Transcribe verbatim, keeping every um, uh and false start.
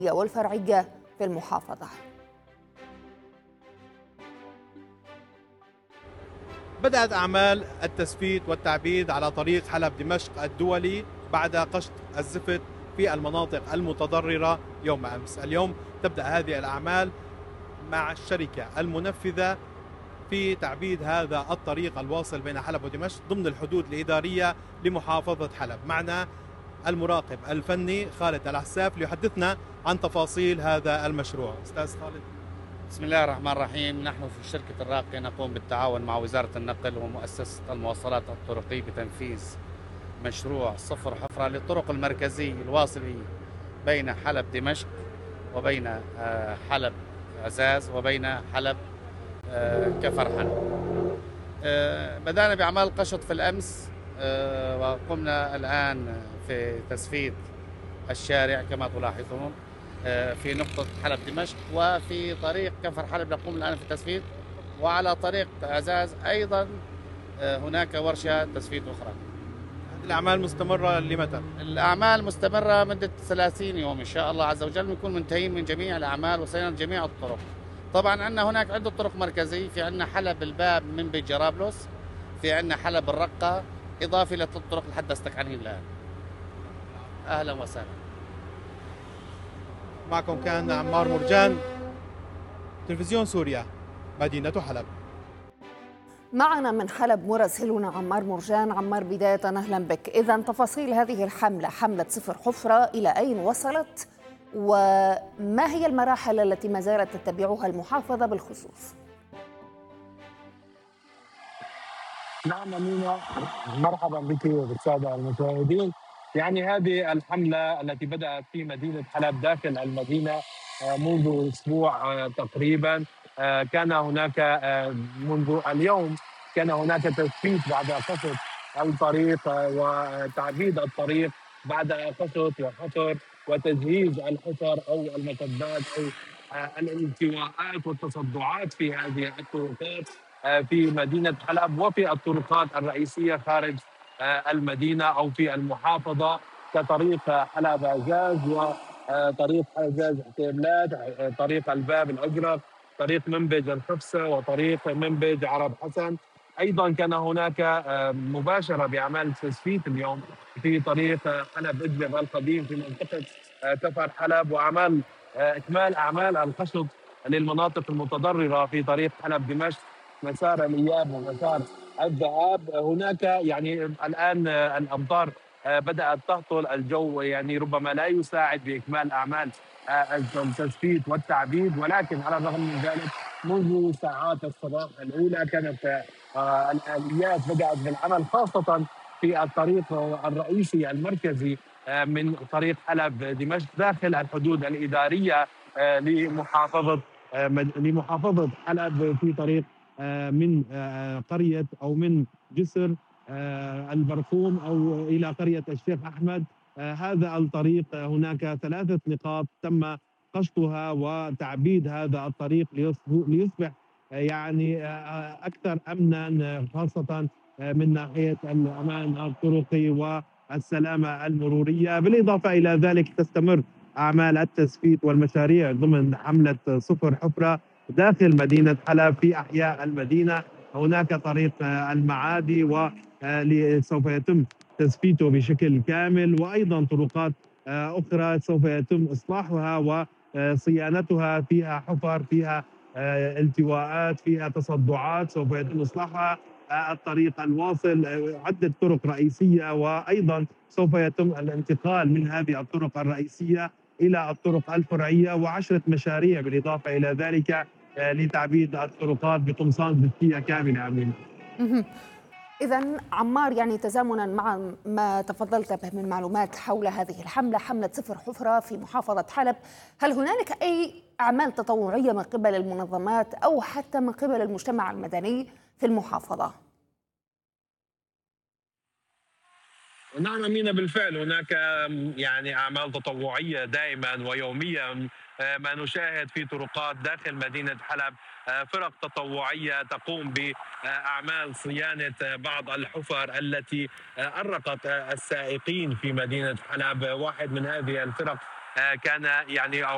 والفرعية في المحافظة. بدأت أعمال التسفيت والتعبيد على طريق حلب دمشق الدولي بعد قشط الزفت في المناطق المتضررة يوم أمس. اليوم تبدأ هذه الأعمال مع الشركة المنفذة في تعبيد هذا الطريق الواصل بين حلب ودمشق ضمن الحدود الإدارية لمحافظة حلب. معنا المراقب الفني خالد العساف ليحدثنا عن تفاصيل هذا المشروع. أستاذ خالد. بسم الله الرحمن الرحيم. نحن في شركة الراقية نقوم بالتعاون مع وزارة النقل ومؤسسة المواصلات الطرقية بتنفيذ مشروع صفر حفرة للطرق المركزية الواصلة بين حلب دمشق وبين حلب عزاز وبين حلب كفر حلب. بدأنا بأعمال القشط في الأمس وقمنا الآن في تسفيد الشارع كما تلاحظون في نقطة حلب دمشق، وفي طريق كفر حلب نقوم الآن في التسفيد، وعلى طريق عزاز أيضا هناك ورشة تسفيد أخرى. الأعمال مستمرة لمتى؟ الأعمال مستمرة مدة ثلاثين يوم إن شاء الله عز وجل، نكون منتهين من جميع الأعمال وصيانة جميع الطرق. طبعا عندنا هناك عدة طرق مركزية، في عندنا حلب الباب من بيت جرابلس، في عندنا حلب الرقة، إضافة للطرق اللي حدثتك عنها الآن. أهلا وسهلا. معكم كان عمار مرجان، تلفزيون سوريا، مدينة حلب. معنا من حلب مراسلنا عمار مرجان. عمار، بداية أهلا بك. إذن تفاصيل هذه الحملة، حملة صفر حفرة، إلى أين وصلت؟ وما هي المراحل التي ما زالت تتبعها المحافظة بالخصوص؟ نعم أمينة، مرحبا بك وبالسادة المشاهدين. يعني هذه الحملة التي بدأت في مدينة حلب داخل المدينة منذ أسبوع تقريبا، كان هناك منذ اليوم كان هناك تثبيت بعد قصف الطريق وتعبيد الطريق بعد قصف وحفر وتجهيز الحفر أو المسدات أو الالتواءات والتصدعات في هذه الطرقات في مدينة حلب وفي الطرقات الرئيسية خارج المدينة أو في المحافظة، كطريق حلب عزاز وطريق عزاز حتيبلات، طريق الباب الأزرق، طريق منبج الخفسة، وطريق منبج عرب حسن. أيضا كان هناك مباشرة بأعمال التسفيت اليوم في طريق حلب إدلب القديم في منطقة كفر حلب، وأعمال إكمال أعمال القشط للمناطق المتضررة في طريق حلب دمشق، مسار الإياب ومسار الذهاب. هناك يعني الآن الأمطار بدأت تهطل، الجو يعني ربما لا يساعد بإكمال أعمال التسفيت والتعبيد، ولكن على الرغم من ذلك منذ ساعات الصباح الأولى كانت الآليات بدأت بالعمل، خاصة في الطريق الرئيسي المركزي من طريق حلب دمشق داخل الحدود الإدارية لمحافظة لمحافظة حلب، في طريق من قرية أو من جسر البرقوم أو إلى قرية الشيخ أحمد. هذا الطريق هناك ثلاثة نقاط تم قشطها وتعبيد هذا الطريق ليصبح يعني أكثر أمنا، خاصة من ناحية الأمان الطرقي والسلامة المرورية. بالإضافة إلى ذلك تستمر أعمال التسفيت والمشاريع ضمن حملة صفر حفرة داخل مدينة حلب في أحياء المدينة. هناك طريق المعادي وسوف يتم تسفيته بشكل كامل، وأيضا طرقات أخرى سوف يتم إصلاحها وصيانتها، فيها حفر، فيها التواءات، فيها تصدعات، سوف يتم إصلاحها. الطريق الواصل عدة طرق رئيسية، وأيضا سوف يتم الانتقال من هذه الطرق الرئيسية إلى الطرق الفرعية، وعشرة مشاريع بالإضافة إلى ذلك لتعبيد الطرقات بقمصان زيتية كاملة. أمين. إذن عمار، يعني تزامنا مع ما تفضلت به من معلومات حول هذه الحملة، حملة صفر حفرة في محافظة حلب، هل هنالك أي أعمال تطوعية من قبل المنظمات أو حتى من قبل المجتمع المدني في المحافظة؟ نعم أمينة، بالفعل هناك يعني أعمال تطوعية دائما ويوميا. ما نشاهد في طرقات داخل مدينة حلب فرق تطوعية تقوم بأعمال صيانة بعض الحفر التي أرقت السائقين في مدينة حلب. واحد من هذه الفرق كان يعني